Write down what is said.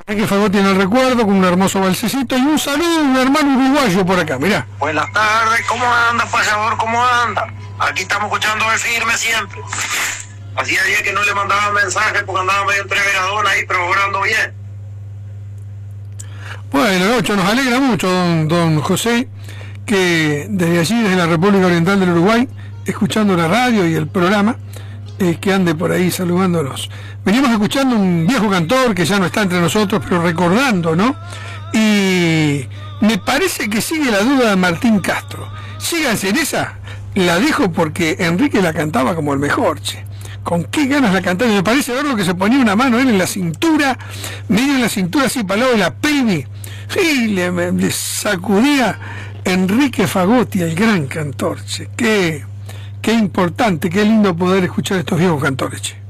Que Fagotti en el recuerdo con un hermoso balsecito y un saludo de un hermano uruguayo por acá, mirá. Buenas tardes, ¿cómo anda, paseador? ¿Cómo anda? Aquí estamos escuchando el firme siempre. Hacía días que no le mandaba mensajes porque andaba medio entreverador ahí, pero obrando bien. Bueno, Gaucho, nos alegra mucho, don José, que desde allí, desde la República Oriental del Uruguay, escuchando la radio y el programa, que ande por ahí saludándonos. Venimos escuchando un viejo cantor que ya no está entre nosotros, pero recordando, ¿no? Y me parece que sigue la duda de Martín Castro. Síganse en esa, la dejo porque Enrique la cantaba como el mejor, che. Con qué ganas la cantaba, me parece ver lo que se ponía una mano él en la cintura, medio en la cintura así para el lado de la pelvis, y le sacudía Enrique Fagotti, el gran cantor, che. Qué importante, qué lindo poder escuchar estos viejos cantores, che.